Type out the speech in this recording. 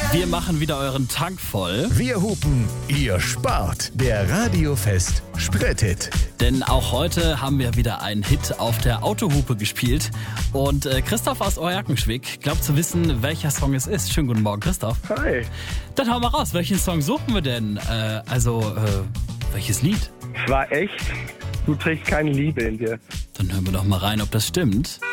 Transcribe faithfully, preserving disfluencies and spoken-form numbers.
Wir machen wieder euren Tank voll. Wir hupen, ihr spart. Der Radiofest Sprit-Hit. Denn auch heute haben wir wieder einen Hit auf der Autohupe gespielt. Und äh, Christoph aus Oerkenschwick glaubt zu wissen, welcher Song es ist. Schönen guten Morgen, Christoph. Hi. Dann hauen wir raus. Welchen Song suchen wir denn? Äh, also, äh, welches Lied? Es war echt, du trägst keine Liebe in dir. Dann hören wir doch mal rein, ob das stimmt.